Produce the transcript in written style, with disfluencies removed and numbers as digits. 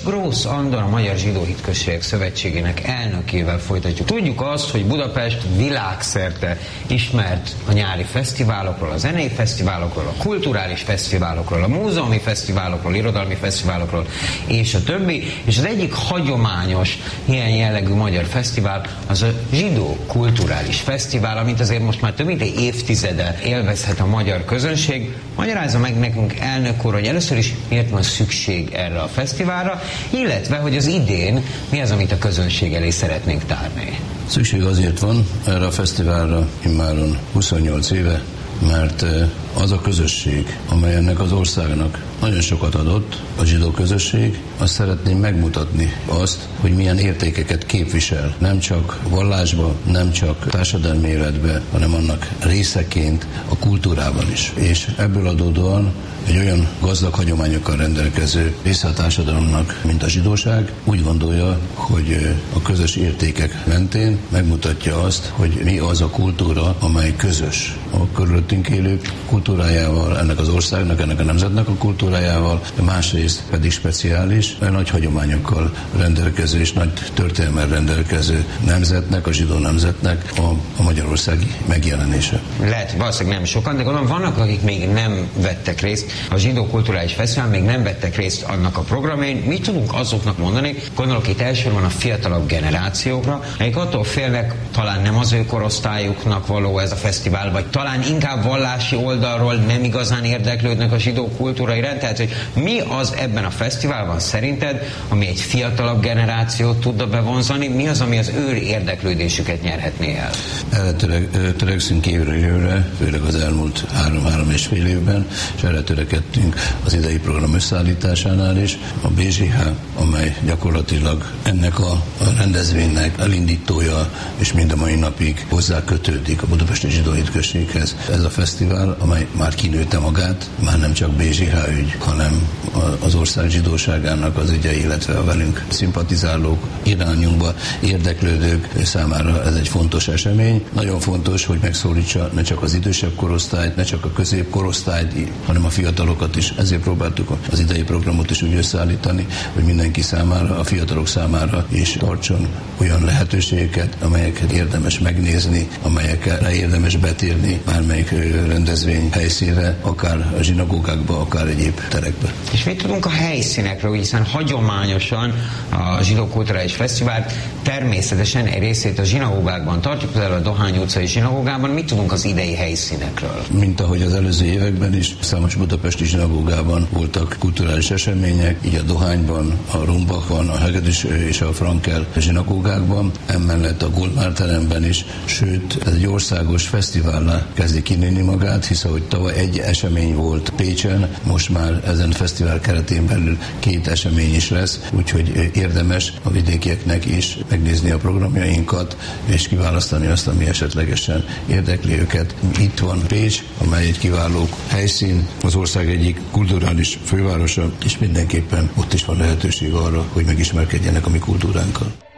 Grósz Andor, a Magyar Zsidó Hitközségek Szövetségének elnökével folytatjuk. Tudjuk azt, hogy Budapest világszerte ismert a nyári fesztiválokról, a zenei fesztiválokról, a kulturális fesztiválokról, a múzeumi fesztiválokról, irodalmi fesztiválokról, és a többi. És az egyik hagyományos ilyen jellegű magyar fesztivál az a Zsidó Kulturális Fesztivál, amit azért most már több mint egy évtizede élvezhet a magyar közönség. Magyarázza meg nekünk, elnök úr, hogy először is miért van szükség erre a fesztiválra, illetve, hogy az idén mi az, amit a közönség elé szeretnénk tárni. Szükség azért van erre a fesztiválra immáron 28 éve, mert az a közösség, amely ennek az országnak nagyon sokat adott, a zsidó közösség, azt szeretném megmutatni azt, hogy milyen értékeket képvisel, nem csak vallásba, nem csak társadalmi életbe, hanem annak részeként a kultúrában is. És ebből adódóan egy olyan gazdag hagyományokkal rendelkező része a társadalomnak, mint a zsidóság, úgy gondolja, hogy a közös értékek mentén megmutatja azt, hogy mi az a kultúra, amely közös a körülöttünk élők kultúrájával, ennek az országnak, ennek a nemzetnek a kultúrájával, másrészt pedig speciális, nagy hagyományokkal rendelkező és nagy történelemmel rendelkező nemzetnek, a zsidó nemzetnek a magyarországi megjelenése. Lehet, valószínűleg nem sokan, de gondolom vannak, akik még nem vettek részt a Zsidó Kulturális Fesztivál, még nem vettek részt annak a programjain. Mit tudunk azoknak mondani? Gondolok itt elsősorban a fiatalabb generációkra, akik attól félnek, talán nem az ő korosztályuknak való ez a fesztivál, vagy talán inkább vallási oldalról nem igazán érdeklődnek a zsidó kultúra iránt. Tehát, hogy mi az ebben a fesztiválban szerinted, ami egy fiatalabb generációt tudna bevonzani, mi az, ami az ő érdeklődésüket nyerhetné el? Erre törekszünk évről évre, főleg az elmúlt 3 és fél évben, és erre törekedtünk az idei program összeállításánál is. A BZH, amely gyakorlatilag ennek a rendezvénynek elindítója, és mind a mai napig hozzá kötődik a Budapesti Zsidó Hitközséghez. Ez a fesztivál, amely már kinőtte magát, már nem csak BZH ügy, hanem az ország zsidóságának az ügye, illetve a velünk szimpatizálók, irányunkba érdeklődők számára ez egy fontos esemény. Nagyon fontos, hogy megszólítsa ne csak az idősebb korosztályt, ne csak a középkorosztályt, hanem a fiatalokat is. Ezért próbáltuk az idei programot is úgy összeállítani, hogy mindenki számára, a fiatalok számára is tartson olyan lehetőségeket, amelyeket érdemes megnézni, amelyekre érdemes betérni bármelyik rendezvény helyszínre, akár a zsinagógákba, akár egyéb terekbe. És mit tudunk a helyszínekről, hiszen hagyományosan a Zsidó Kulturális Fesztivált természetesen egy részét a zsinagógákban tartjuk, például a Dohány utcai zsinagógában. Mit tudunk az idei helyszínekről? Mint ahogy az előző években is, számos budapesti zsinagógában voltak kulturális események, így a Dohányban, a Rumbachban, a Hegedűs és a Frankel zsinagógákban, emellett a Goldmár teremben is, sőt, ez egy országos fesztivállá kezdi kinőni magát, hisz ahogy tavaly egy esemény volt Pécsen, most már ezen fesztivál keretén belül 2 esemény is lesz, úgyhogy érdemes a vidékieknek is megnézni a programjainkat, és kiválasztani azt, ami esetlegesen érdekli őket. Itt van Pécs, amely egy kiváló helyszín, az ország egyik kulturális fővárosa, és mindenképpen ott is van lehetőség arra, hogy megismerkedjenek a mi kultúránkkal.